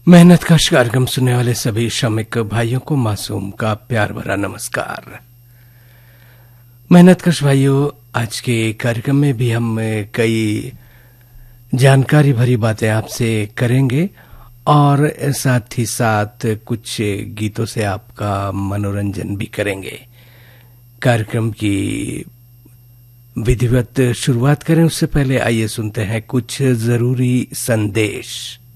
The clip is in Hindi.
मेहनत कश कार्यक्रम सुनने वाले सभी श्रमिक भाइयों को मासूम का प्यार भरा नमस्कार। मेहनत कश भाइयों, आज के कार्यक्रम में भी हम कई जानकारी भरी बातें आपसे करेंगे और साथ ही साथ कुछ गीतों से आपका मनोरंजन भी करेंगे। कार्यक्रम की विधिवत शुरुआत करें उससे पहले आइए सुनते हैं कुछ जरूरी संदेश।